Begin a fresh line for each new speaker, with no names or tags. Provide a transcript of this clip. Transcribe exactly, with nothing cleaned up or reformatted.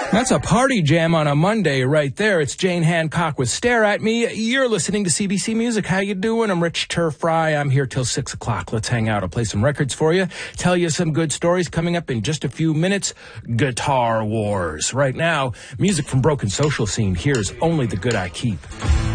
That's a party jam on a Monday right there. It's Jane Hancock with Stare at Me. You're listening to C B C Music. How you doing? I'm Rich Turf Fry. I'm here till six o'clock. Let's hang out. I'll play some records for you, tell you some good stories. Coming up in just a few minutes, Guitar Wars. Right now, music from Broken Social Scene. Here's Only the Good I Keep.